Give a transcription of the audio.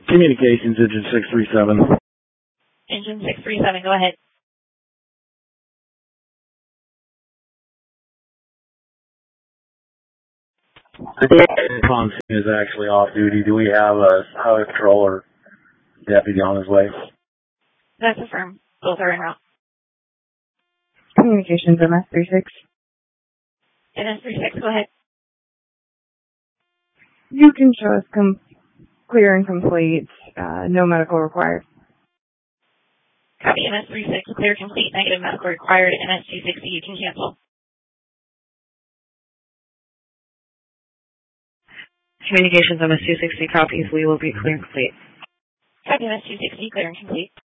Communications, engine 637. Engine 637, go ahead. The pontoon is actually off duty. Do we have a highway patrol or deputy on his way? That's affirmed. Both are en route. Communications, MS36. MS36, go ahead. You can show us clear and complete, no medical required. Copy, MS36, clear, complete, negative medical required. MS260, you can cancel. Communications, MS260 copies, we will be clear and complete. Copy, MS260, clear and complete.